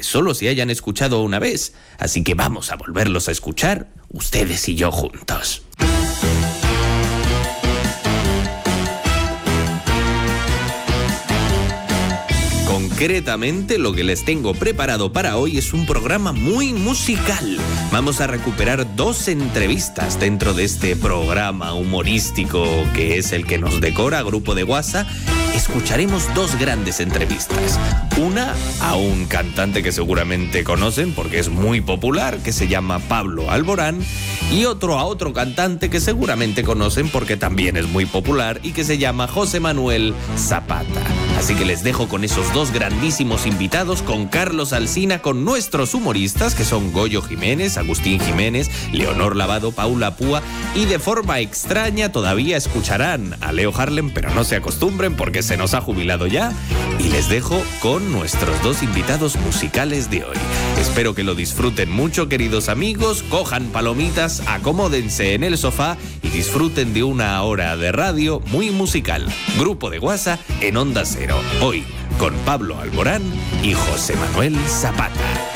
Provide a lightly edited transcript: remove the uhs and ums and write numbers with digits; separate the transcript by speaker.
Speaker 1: que solo se hayan escuchado una vez, así que vamos a volverlos a escuchar, ustedes y yo juntos. Concretamente, lo que les tengo preparado para hoy es un programa muy musical. Vamos a recuperar 2 entrevistas dentro de este programa humorístico que es el que nos decora Grupo de Guasa. Escucharemos 2 grandes entrevistas. Una a un cantante que seguramente conocen porque es muy popular, que se llama Pablo Alborán, y otro a otro cantante que seguramente conocen porque también es muy popular y que se llama José Manuel Zapata. Así que les dejo con esos 2 grandísimos invitados, con Carlos Alsina, con nuestros humoristas que son Goyo Jiménez, Agustín Jiménez, Leonor Lavado, Paula Púa, y de forma extraña todavía escucharán a Leo Harlem, pero no se acostumbren porque se nos ha jubilado ya. Y les dejo con nuestros 2 invitados musicales de hoy. Espero que lo disfruten mucho, queridos amigos. Cojan palomitas, acomódense en el sofá y disfruten de una hora de radio muy musical. Grupo de Guasa en Onda Cero. Hoy con Pablo Alborán y José Manuel Zapata.